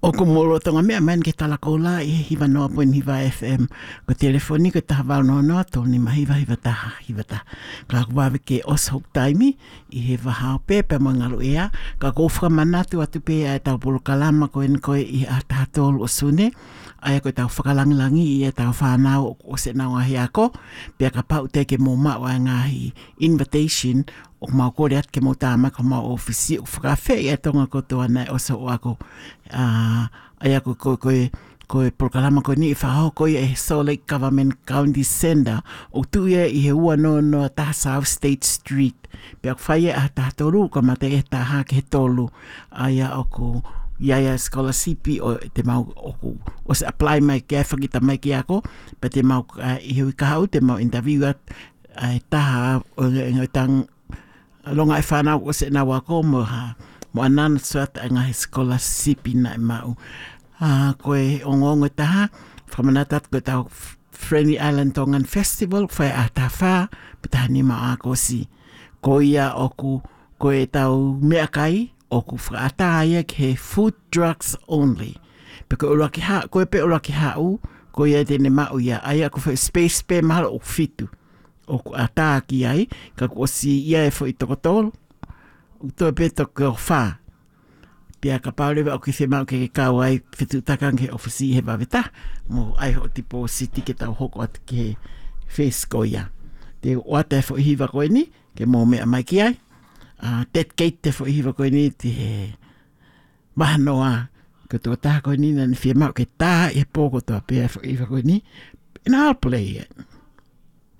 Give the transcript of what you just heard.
O ko molo tonga mea man ke tala koula I hiva noa poin hiva FM. Ko telefoni ko taha wau noa noa tōni ma hiva hiva ta. Ka kuwawe ke os hok taimi I he wahao pepe mo ngaru ea. Ka kofra manatu atu pe ai tau polo kalama ko en koe I a taha tolu o sune. Ai ko tau whakalangilangi I a tau whanau o se nao ahi ako. Pea ka pau te ke mō maa wa ngahi invitation o mau kore at ke mo tāma ko mau ofisi o whakawhi e tonga kotoa nei o so o ako ai ako koe prokalama koe ni I whahau koe e Salt Lake Government County Center o tuia I he ua no taha South State Street pia ko whai e a taha tolu ko mate e taha ke he tolu ai a oko Iaia scholarship o te mau o se apply mai ke whakita mai ki ako pa te mau I hui kahau te mau interview at taha o tang longa e whanau o se na wako mo anana suat ngahi scholarship na mau. Koe ongongo taha, whamanatat koe tau Friendly Island Tongan Festival, whai a taha wha, pitaha ni maa ako si. Ko ia oku, koe tau mea kai, oku whaata ia ke food drugs only. Pe koe uraki ha, koe pe uraki hau, koe ia tene mau ia, ai ako whai space pe mahalo o fitu. O ata ki ai ka ko si ia e foi tokotol o to peto ko fa pia ka paule o ki se mau ke ka ai fitu takan ke ofisi he baveta mo ai ho tipo city ke tau hoko at ke face ko ia te o ate fo hiva ko ni ke mo me mai ki ai tet gate te fo hiva ko ni te mahanoa ko to ta ko ni na fi mau ke ta e poko to pia fo hiva ko ni and I'll play it